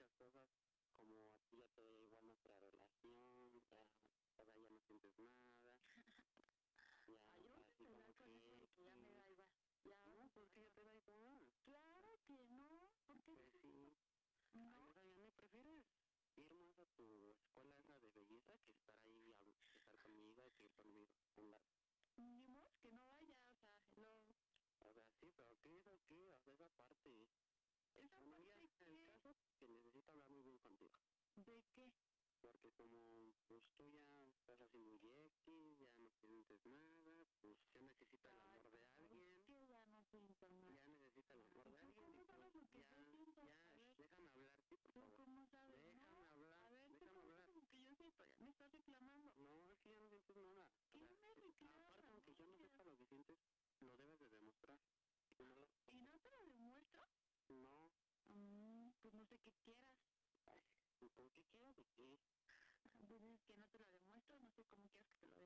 muchas cosas, como a ti ya te da igual nuestra relación, ya, o sea, ya no sientes nada, ya, Ay, yo voy a así empezar como con eso de que ya me da igual. Ya, no, porque ya te da igual. claro que no, porque Pues sí. Ay, no, o sea, ya me prefieres ir más a tu escuela esa de belleza que estar ahí, que estar conmigo, que ir conmigo a un lado. ni modo que no vaya, o sea, no, O sea, sí, pero ¿qué es o qué? O sea, esa parte. esa Bueno, ya, parte el que, caso que necesito hablar muy bien contigo. ¿de qué? Porque como, pues tú ya estás haciendo yekis, ya no sientes nada, pues ya necesita el amor de alguien. Que ya no siento nada. Ya necesita el amor de ¿Tú alguien y cómo pues sabes lo que ya, yo siento? A ya, ver, déjame hablar, sí, por ¿tú favor. cómo sabes? Déjame No, hablar, a ver, ¿tú déjame cómo hablar. sabes lo que yo siento? Ya me estás reclamando. No, es que ya no sientes nada. O ¿Qué sea, me reclamas? aparte aunque yo no sepa lo que sientes, lo debes de demostrar. Si no, ¿Y no te lo demuestro? no, Pues no sé qué quieras. ay, ¿por qué quieres de qué? Pues es que no te lo demuestro, no sé cómo quieres que te lo